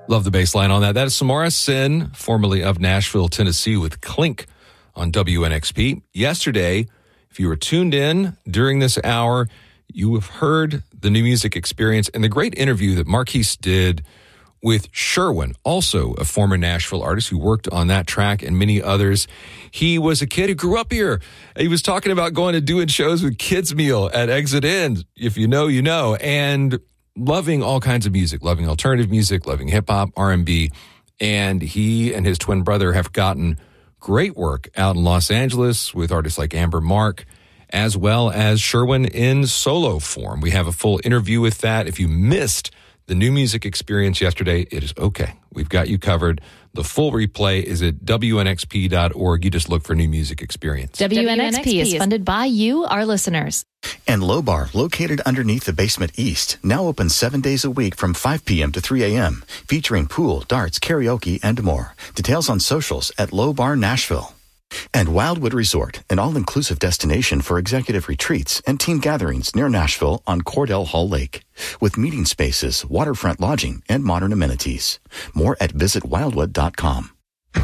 Love the bass line on that. That is Samara Sin, formerly of Nashville, Tennessee, with Clink on WNXP. Yesterday, if you were tuned in during this hour, you have heard the New Music Experience and the great interview that Marquise did with Sherwin, also a former Nashville artist who worked on that track and many others. He was a kid who grew up here. He was talking about going to doing shows with Kids Meal at Exit Inn. If you know, you know. And loving all kinds of music, loving alternative music, loving hip-hop, R&B. And he and his twin brother have gotten great work out in Los Angeles with artists like Amber Mark, as well as Sherwin in solo form. We have a full interview with that. If you missed the New Music Experience yesterday, it is okay. We've got you covered. The full replay is at WNXP.org. You just look for New Music Experience. WNXP is funded by you, our listeners. And Low Bar, located underneath the Basement East, now open 7 days a week from 5 p.m. to 3 a.m., featuring pool, darts, karaoke, and more. Details on socials at Low Bar Nashville. And Wildwood Resort, an all-inclusive destination for executive retreats and team gatherings near Nashville on Cordell Hall Lake, with meeting spaces, waterfront lodging, and modern amenities. More at visitwildwood.com.